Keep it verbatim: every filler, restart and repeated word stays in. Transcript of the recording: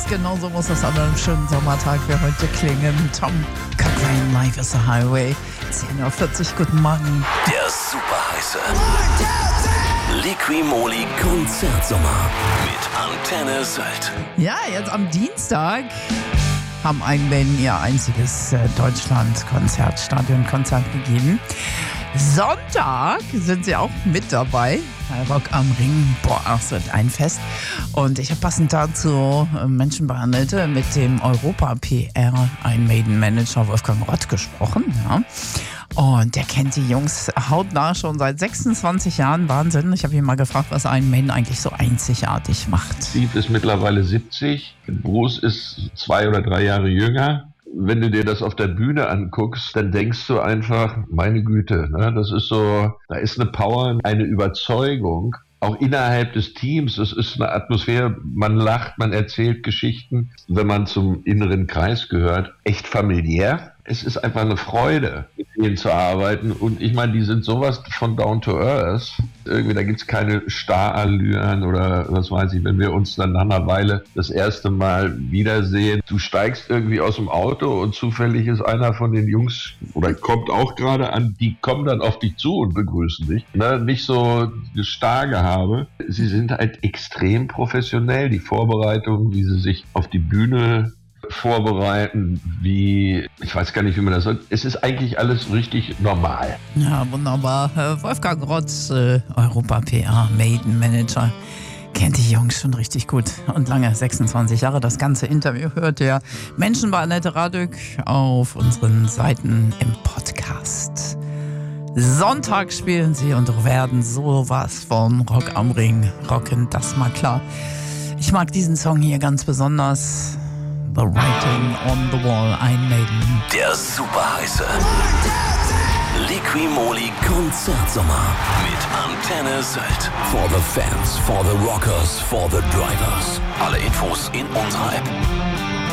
genauso muss das an einem schönen Sommertag wie heute klingen. Tom Cochrane, Life is a Highway. zehn Uhr vierzig, guten Morgen. Der superheiße Liqui-Moly Konzertsommer mit Antenne Sylt. Ja, jetzt am Dienstag haben Iron Maiden ihr einziges äh, Deutschland-Konzert, Stadionkonzert gegeben. Sonntag sind sie auch mit dabei bei Rock am Ring. Boah, das wird ein Fest. Und ich habe passend dazu äh, Menschenbehandelte mit dem Europa-P R Iron Maiden-Manager Wolfgang Rott gesprochen. Ja. Und der kennt die Jungs hautnah schon seit sechsundzwanzig Jahren. Wahnsinn. Ich habe ihn mal gefragt, was Iron Maiden eigentlich so einzigartig macht. Steve ist mittlerweile siebzig. Bruce ist zwei oder drei Jahre jünger. Wenn du dir das auf der Bühne anguckst, dann denkst du einfach, meine Güte, ne? Das ist so, da ist eine Power, eine Überzeugung. Auch innerhalb des Teams, es ist eine Atmosphäre, man lacht, man erzählt Geschichten, wenn man zum inneren Kreis gehört, echt familiär. Es ist einfach eine Freude, mit ihnen zu arbeiten. Und ich meine, die sind sowas von down to earth. Irgendwie, da gibt's keine Starallüren oder was weiß ich, wenn wir uns dann nach einer Weile das erste Mal wiedersehen. Du steigst irgendwie aus dem Auto und zufällig ist einer von den Jungs oder kommt auch gerade an, die kommen dann auf dich zu und begrüßen dich. Ne? Nicht so eine Stargehabe. Sie sind halt extrem professionell. Die Vorbereitung, wie sie sich auf die Bühne vorbereiten, wie, ich weiß gar nicht, wie man das sagt. Es ist eigentlich alles richtig normal. Ja, wunderbar. Wolfgang Rott, äh, Europa-P R Maiden Manager, kennt die Jungs schon richtig gut und lange, sechsundzwanzig Jahre. Das ganze Interview hört ihr Menschen bei Annette Radück auf unseren Seiten im Podcast. Sonntag spielen sie und werden sowas von Rock am Ring rocken, das mal klar. Ich mag diesen Song hier ganz besonders. The Writing on the Wall, Iron Maiden. Der superheiße Liqui-Moly Konzertsommer mit Antenne Sylt. For the fans, for the rockers, for the drivers. Alle Infos in unserer App.